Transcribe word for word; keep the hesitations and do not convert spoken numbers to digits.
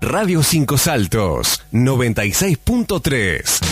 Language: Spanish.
Radio Cinco Saltos, noventa y seis punto tres.